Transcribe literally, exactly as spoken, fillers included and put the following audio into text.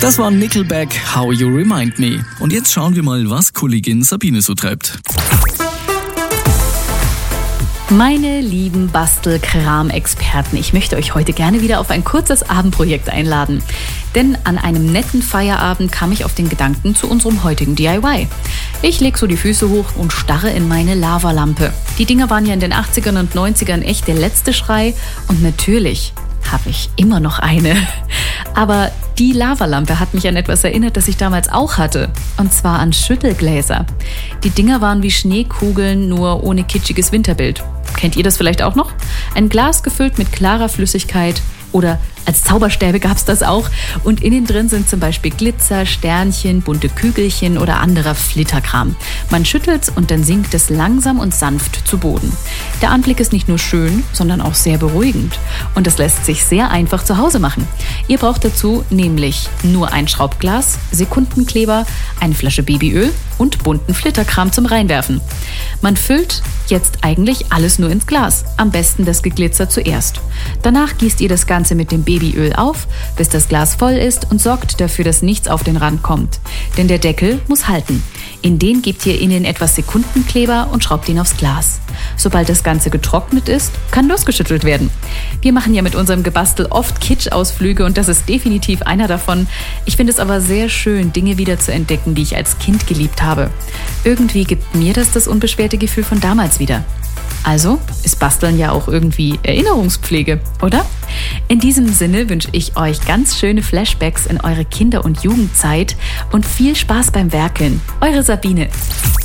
Das war Nickelback, How You Remind Me. Und jetzt schauen wir mal, was Kollegin Sabine so treibt. Meine lieben Bastel-Kram-Experten, ich möchte euch heute gerne wieder auf ein kurzes Abendprojekt einladen. Denn an einem netten Feierabend kam ich auf den Gedanken zu unserem heutigen D I Y. Ich leg so die Füße hoch und starre in meine Lavalampe. Die Dinger waren ja in den achtzigern und neunzigern echt der letzte Schrei und natürlich habe ich immer noch eine. Aber die Lavalampe hat mich an etwas erinnert, das ich damals auch hatte. Und zwar an Schüttelgläser. Die Dinger waren wie Schneekugeln, nur ohne kitschiges Winterbild. Kennt ihr das vielleicht auch noch? Ein Glas gefüllt mit klarer Flüssigkeit oder als Zauberstäbe gab's das auch. Und innen drin sind zum Beispiel Glitzer, Sternchen, bunte Kügelchen oder anderer Flitterkram. Man schüttelt's und dann sinkt es langsam und sanft zu Boden. Der Anblick ist nicht nur schön, sondern auch sehr beruhigend. Und das lässt sich sehr einfach zu Hause machen. Ihr braucht dazu nämlich nur ein Schraubglas, Sekundenkleber, eine Flasche Babyöl und bunten Flitterkram zum Reinwerfen. Man füllt jetzt eigentlich alles nur ins Glas. Am besten das Geglitzer zuerst. Danach gießt ihr das Ganze mit dem Babyöl auf, bis das Glas voll ist und sorgt dafür, dass nichts auf den Rand kommt. Denn der Deckel muss halten. In den gebt ihr innen etwas Sekundenkleber und schraubt ihn aufs Glas. Sobald das Ganze getrocknet ist, kann losgeschüttelt werden. Wir machen ja mit unserem Gebastel oft Kitsch-Ausflüge und das ist definitiv einer davon. Ich finde es aber sehr schön, Dinge wieder zu entdecken, die ich als Kind geliebt habe. Irgendwie gibt mir das das unbeschwerte Gefühl von damals wieder. Also ist Basteln ja auch irgendwie Erinnerungspflege, oder? In diesem Sinne wünsche ich euch ganz schöne Flashbacks in eure Kinder- und Jugendzeit und viel Spaß beim Werkeln. Eure Sabine.